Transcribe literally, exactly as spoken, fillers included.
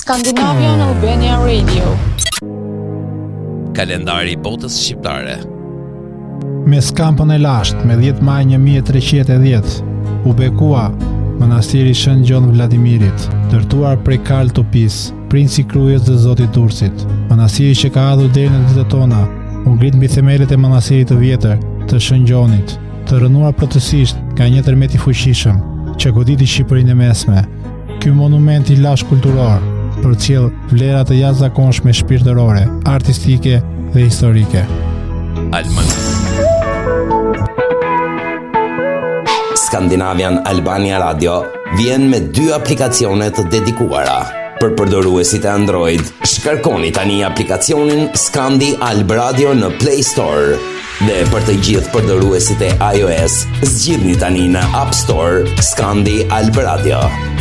Scandinavian Albania Radio. Kalendari i botës shqiptare. Me skampën e lashtë me dhjetë maj një mijë e treqind e dhjetë, u bekua Manastiri Shën Gjon Vladimirit, ndërtuar prej Karl Topis, princi krujës dhe zoti Durrësit. Manastiri që ka ardhur deri në ditët tona, u ngrit mbi themelet e manastirit të vjetër të Shën Gjonit, të rënuar plotësisht nga një tërmet i fuqishëm që goditi Shqipërinë e Mesme. Ky monument i lash kulturor përcjell vlera të jashtëzakonshme shpirtërore, artistike dhe historike. Alman. Scandinavian Albania Radio vjen me dy aplikacione të dedikuara. Për përdoruesit e Android, shkarkoni tani aplikacionin Scandi Alb Radio në Play Store. Dhe për të gjithë përdoruesit e iOS, zgjidhni tani në App Store Scandi Alb Radio.